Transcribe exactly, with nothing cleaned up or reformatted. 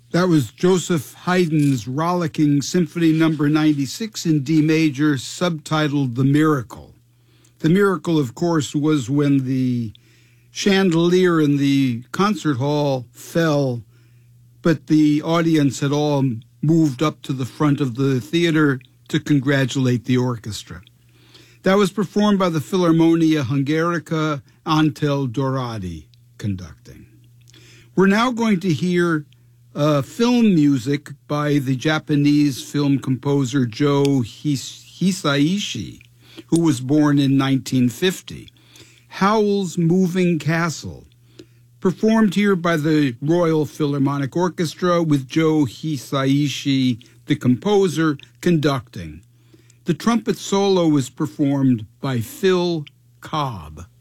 That was Joseph Haydn's rollicking Symphony Number ninety-six in D major, subtitled The Miracle. The miracle, of course, was when the chandelier in the concert hall fell, but the audience had all moved up to the front of the theater to congratulate the orchestra. That was performed by the Philharmonia Hungarica, Antel Doradi conducting. We're now going to hear uh, film music by the Japanese film composer Joe His- Hisaishi, who was born in nineteen fifty. Howl's Moving Castle, performed here by the Royal Philharmonic Orchestra with Joe Hisaishi, the composer, conducting. The trumpet solo is performed by Phil Cobb.